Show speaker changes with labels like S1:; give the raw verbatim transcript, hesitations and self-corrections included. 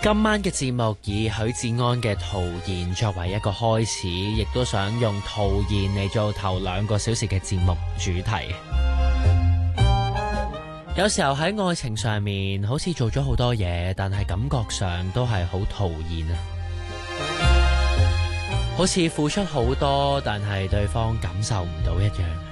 S1: 今晚嘅節目以許志安嘅《徒然》作為一個開始，亦都想用《徒然》嚟做頭兩個小時嘅節目主題。有時候喺愛情上面，好似做咗好多嘢，但係感覺上都係好徒然啊，好似付出好多，但係對方感受唔到一樣。